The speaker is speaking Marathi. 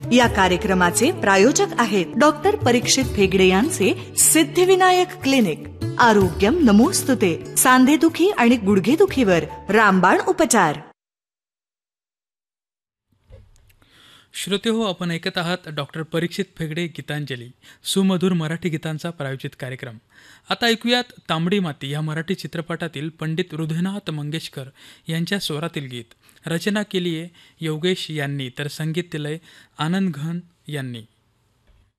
या कार्यक्रमाचे प्रायोजक आहेत डॉक्टर परीक्षित भेगडे यांचे सिद्धिविनायक क्लिनिक. आरोग्यम नमोस्तुते. सांधेदुखी आणि गुडघेदुखीवर रामबाण उपचार. श्रोतेहो, आपण ऐकत आहात डॉक्टर परीक्षित भेगडे गीतांजली, सुमधुर मराठी गीतांचा प्रायोजित कार्यक्रम. आता ऐकूयात तांबडी माती या मराठी चित्रपटातील पंडित हृदयनाथ मंगेशकर यांच्या स्वरातील गीत. रचना केली आहे योगेश यांनी, तर संगीत दिलंय आनंद घन यांनी.